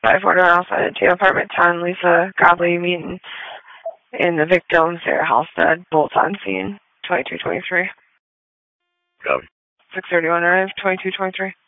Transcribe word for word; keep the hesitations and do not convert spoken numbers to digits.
five forty-one outside of jail, apartment ten, Lisa Godley meeting in the victim, Sarah Halstead, both on scene, twenty-two twenty-three. Copy. six thirty-one arrived, twenty-two twenty-three.